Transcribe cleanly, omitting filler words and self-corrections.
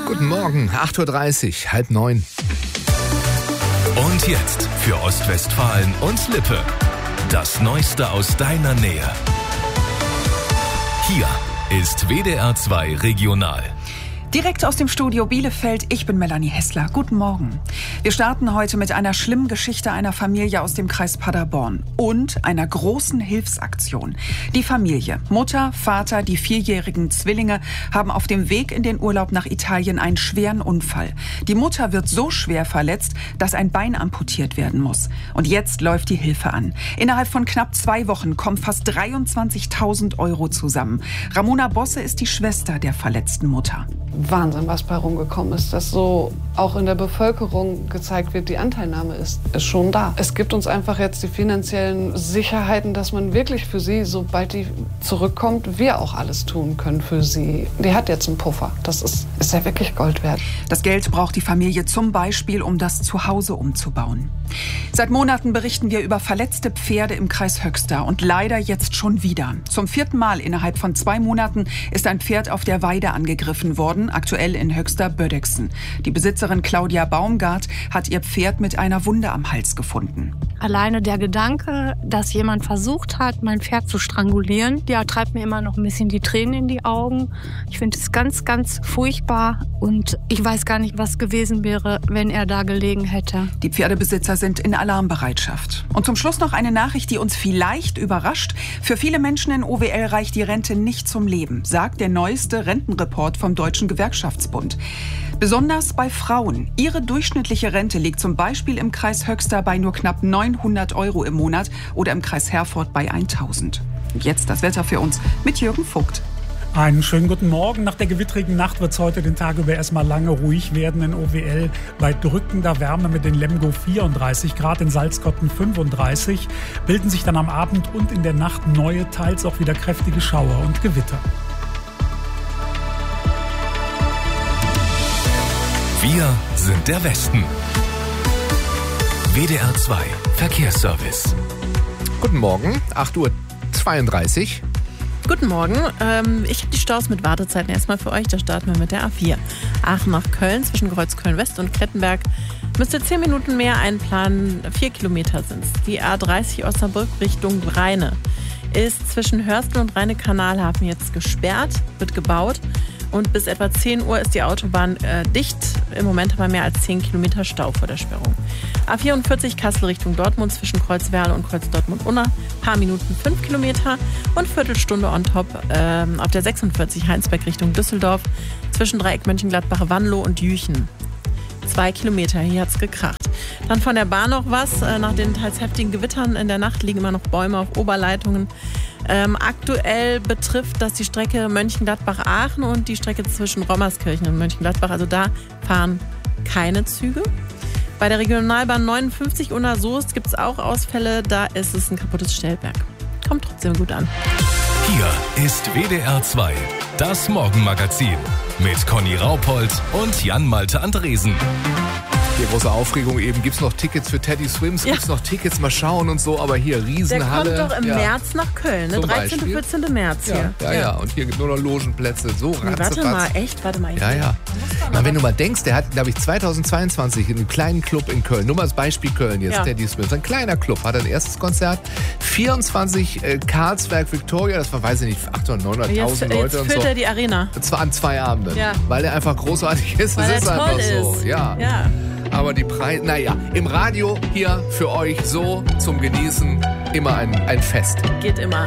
Guten Morgen, 8.30 Uhr, 8:30. Und jetzt für Ostwestfalen und Lippe. Das Neueste aus deiner Nähe. Hier ist WDR 2 Regional. Direkt aus dem Studio Bielefeld, ich bin Melanie Hessler. Guten Morgen. Wir starten heute mit einer schlimmen Geschichte einer Familie aus dem Kreis Paderborn und einer großen Hilfsaktion. Die Familie, Mutter, Vater, die 4-jährigen Zwillinge haben auf dem Weg in den Urlaub nach Italien einen schweren Unfall. Die Mutter wird so schwer verletzt, dass ein Bein amputiert werden muss. Und jetzt läuft die Hilfe an. Innerhalb von knapp 2 Wochen kommen fast 23.000 Euro zusammen. Ramona Bosse ist die Schwester der verletzten Mutter. Wahnsinn, was bei rumgekommen ist, dass so auch in der Bevölkerung gezeigt wird, die Anteilnahme ist schon da. Es gibt uns einfach jetzt die finanziellen Sicherheiten, dass man wirklich für sie, sobald die zurückkommt, wir auch alles tun können für sie. Die hat jetzt einen Puffer. Das ist ja wirklich Gold wert. Das Geld braucht die Familie zum Beispiel, um das Zuhause umzubauen. Seit Monaten berichten wir über verletzte Pferde im Kreis Höxter und leider jetzt schon wieder. Zum 4. Mal innerhalb von 2 Monaten ist ein Pferd auf der Weide angegriffen worden, aktuell in Höxter-Bödexen. Die Besitzerin Claudia Baumgart hat ihr Pferd mit einer Wunde am Hals gefunden. Alleine der Gedanke, dass jemand versucht hat, mein Pferd zu strangulieren, der treibt mir immer noch ein bisschen die Tränen in die Augen. Ich finde es ganz, ganz furchtbar und ich weiß gar nicht, was gewesen wäre, wenn er da gelegen hätte. Die Pferdebesitzer sind in Alarmbereitschaft. Und zum Schluss noch eine Nachricht, die uns vielleicht überrascht. Für viele Menschen in OWL reicht die Rente nicht zum Leben, sagt der neueste Rentenreport vom Deutschen Gewerkschaftsbund. Besonders bei Frauen. Ihre durchschnittliche Rente liegt zum Beispiel im Kreis Höxter bei nur knapp 900 Euro im Monat oder im Kreis Herford bei 1.000. Und jetzt das Wetter für uns mit Jürgen Vogt. Einen schönen guten Morgen. Nach der gewittrigen Nacht wird es heute den Tag über erstmal lange ruhig werden in OWL. Bei drückender Wärme mit den Lemgo 34 Grad, in Salzkotten 35, bilden sich dann am Abend und in der Nacht neue, teils auch wieder kräftige Schauer und Gewitter. Wir sind der Westen. WDR 2 Verkehrsservice. Guten Morgen, 8.32 Uhr. Guten Morgen. Ich habe die Staus mit Wartezeiten erstmal für euch. Da starten wir mit der A4. Aachen nach Köln zwischen Kreuzköln West und Klettenberg. Müsst ihr 10 Minuten mehr einplanen. 4 Kilometer sind es. Die A30 Osnabrück Richtung Rheine ist zwischen Hörstel und Rheine-Kanalhafen jetzt gesperrt, wird gebaut. Und bis etwa 10 Uhr ist die Autobahn dicht. Im Moment haben wir mehr als 10 Kilometer Stau vor der Sperrung. A44 Kassel Richtung Dortmund zwischen Kreuzwerle und Kreuz Dortmund-Unna. Paar Minuten 5 Kilometer und Viertelstunde on top auf der 46 Heinsberg Richtung Düsseldorf zwischen Dreieck Mönchengladbach, Wanlo und Jüchen. 2 Kilometer, hier hat's gekracht. Dann von der Bahn noch was. Nach den teils heftigen Gewittern in der Nacht liegen immer noch Bäume auf Oberleitungen. Aktuell betrifft das die Strecke Mönchengladbach-Aachen und die Strecke zwischen Rommerskirchen und Mönchengladbach. Also da fahren keine Züge. Bei der Regionalbahn 59 Unna-Soest gibt es auch Ausfälle. Da ist es ein kaputtes Stellwerk. Kommt trotzdem gut an. Hier ist WDR 2, das Morgenmagazin mit Conny Raupold und Jan-Malte Andresen. Hier große Aufregung eben. Gibt es noch Tickets für Teddy Swims? Gibt es noch Tickets? Mal schauen und so. Aber hier Riesenhalle. Der kommt doch im März nach Köln, ne? 13. und 14. März hier. Ja. Und hier gibt nur noch Logenplätze. So ratzefatz. Warte mal, echt? Warte mal. Ja. Na, wenn du mal denkst, der hat, glaube ich, 2022 in einem kleinen Club in Köln, nur mal als Beispiel Köln jetzt, Teddy Swims, ein kleiner Club, hat ein erstes Konzert, 24 Karlsberg Victoria, das war, weiß ich nicht, 800.000, 900.000 Leute jetzt und so. Jetzt füllt er die Arena. Und zwar an 2 Abenden, weil er einfach großartig ist. Weil das ist einfach toll so. Ja. Aber die Preise, im Radio hier für euch so zum Genießen immer ein Fest. Geht immer.